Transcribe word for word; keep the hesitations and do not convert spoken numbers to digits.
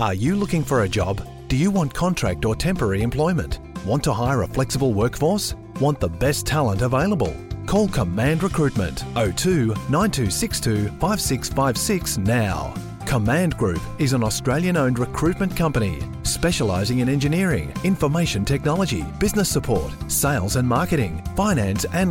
Are you looking for a job? Do you want contract or temporary employment? Want to hire a flexible workforce? Want the best talent available? Call Command Recruitment oh two nine two six two five six five six now. Command Group is an Australian-owned recruitment company specialising in engineering, information technology, business support, sales and marketing, finance and